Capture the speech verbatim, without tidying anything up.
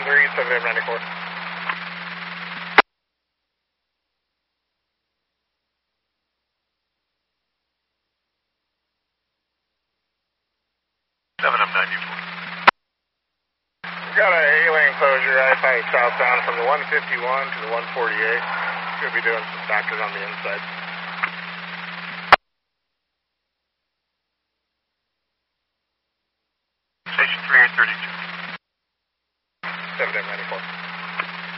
three, seven M ninety-four. seven M ninety-four. We got a A-lane closure right by southbound from the one fifty-one to the one forty-eight. Could be doing some factors on the inside. Station three eight thirty-two. seven M ninety-four.